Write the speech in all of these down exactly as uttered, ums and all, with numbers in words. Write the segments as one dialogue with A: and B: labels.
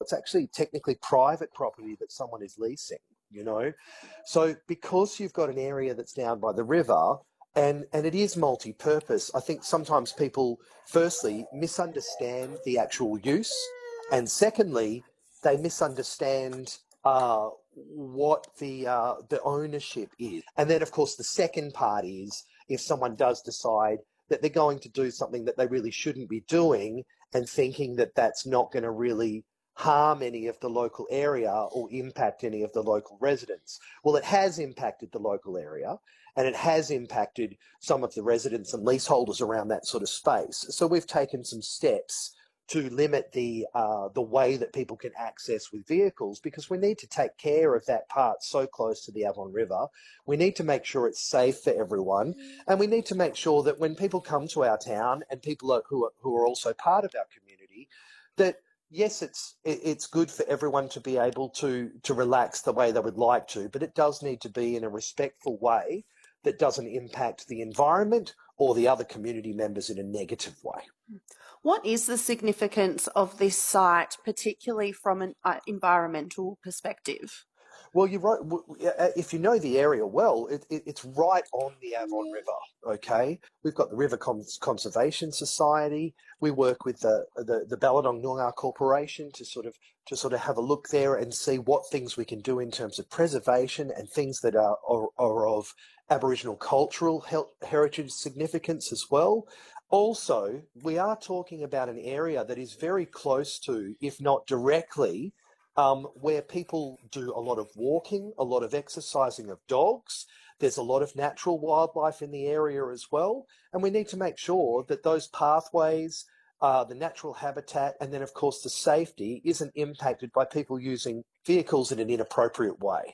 A: It's actually technically private property that someone is leasing, you know. So because you've got an area that's down by the river, and, and it is multi-purpose, I think sometimes people, firstly, misunderstand the actual use, and secondly, they misunderstand uh, what the uh, the ownership is. And then, of course, the second part is if someone does decide that they're going to do something that they really shouldn't be doing and thinking that that's not going to really harm any of the local area or impact any of the local residents. Well, it has impacted the local area, and it has impacted some of the residents and leaseholders around that sort of space. So we've taken some steps to limit the uh, the way that people can access with vehicles, because we need to take care of that part so close to the Avon River. We need to make sure it's safe for everyone, and we need to make sure that when people come to our town, and people are, who, are, who are also part of our community, that yes, it's it's good for everyone to be able to to relax the way they would like to, but it does need to be in a respectful way that doesn't impact the environment or the other community members in a negative way.
B: What is the significance of this site, particularly from an uh, environmental perspective?
A: Well, you're right. If you know the area well, it, it, it's right on the Avon River, okay? We've got the River Cons- Conservation Society. We work with the, the, the Ballodong Noongar Corporation to sort of to sort of have a look there and see what things we can do in terms of preservation and things that are, are, are of Aboriginal cultural heritage significance as well. Also, we are talking about an area that is very close to, if not directly, um, where people do a lot of walking, a lot of exercising of dogs. There's a lot of natural wildlife in the area as well. And we need to make sure that those pathways, uh, the natural habitat, and then, of course, the safety isn't impacted by people using vehicles in an inappropriate way.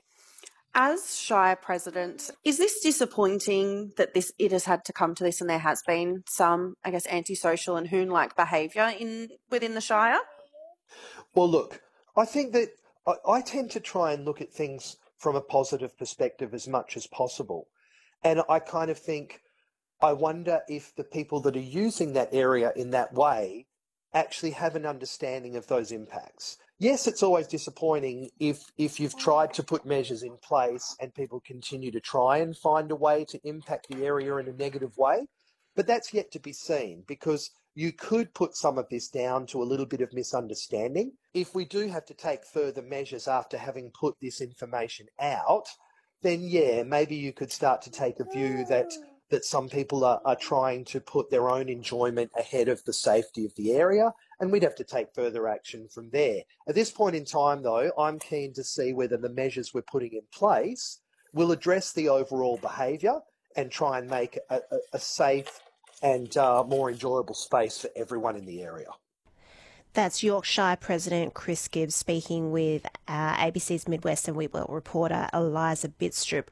B: As Shire President, is this disappointing that this it has had to come to this, and there has been some, I guess, antisocial and hoon-like behaviour in within the Shire?
A: Well, look, I think that I, I tend to try and look at things from a positive perspective as much as possible. And I kind of think, I wonder if the people that are using that area in that way actually have an understanding of those impacts. Yes, it's always disappointing if if you've tried to put measures in place and people continue to try and find a way to impact the area in a negative way, but that's yet to be seen, because you could put some of this down to a little bit of misunderstanding. If we do have to take further measures after having put this information out, then yeah, maybe you could start to take a view that that some people are, are trying to put their own enjoyment ahead of the safety of the area, and we'd have to take further action from there. At this point in time, though, I'm keen to see whether the measures we're putting in place will address the overall behaviour and try and make a, a, a safe and uh, more enjoyable space for everyone in the area.
C: That's Yorkshire President Chris Gibbs speaking with uh, A B C's Midwest and Wheatbelt reporter Eliza Bitstrup.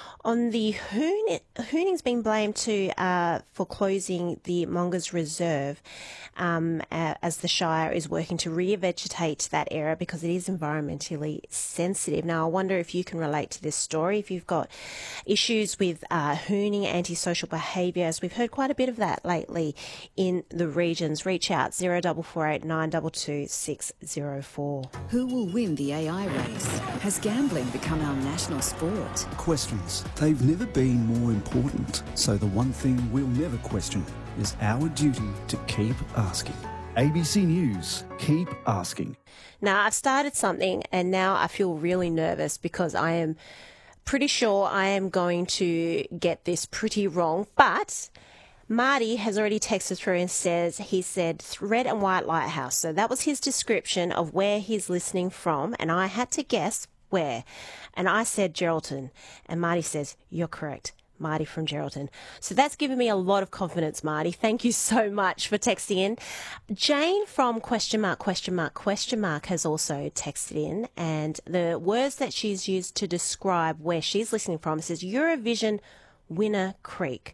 C: On the hoon, hooning's been blamed to uh, for closing the Mongas Reserve um, uh, as the Shire is working to revegetate that area because it is environmentally sensitive. Now, I wonder if you can relate to this story, if you've got issues with uh, hooning, antisocial behaviour, as we've heard quite a bit of that lately in the regions. Reach out, zero four four eight nine two two six zero four.
D: Who will win the A I race? Has gambling become our national sport?
E: Questions. They've never been more important, so the one thing we'll never question is our duty to keep asking. A B C News, keep asking.
C: Now, I've started something and now I feel really nervous because I am pretty sure I am going to get this pretty wrong, but Marty has already texted through and says, he said Red and White Lighthouse. So that was his description of where he's listening from, and I had to guess where. And I said Geraldton, and Marty says, you're correct, Marty from Geraldton. So that's given me a lot of confidence, Marty. Thank you so much for texting in. Jane from question mark, question mark, question mark has also texted in, and the words that she's used to describe where she's listening from says Eurovision winner Creek.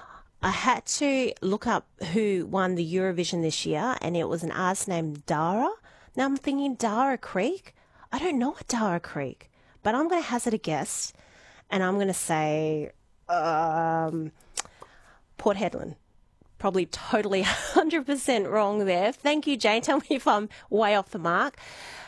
C: I had to look up who won the Eurovision this year, and it was an artist named Dara. Now I'm thinking Dara Creek. I don't know a Dara Creek, but I'm going to hazard a guess, and I'm going to say um, Port Hedland. Probably totally one hundred percent wrong there. Thank you, Jane. Tell me if I'm way off the mark.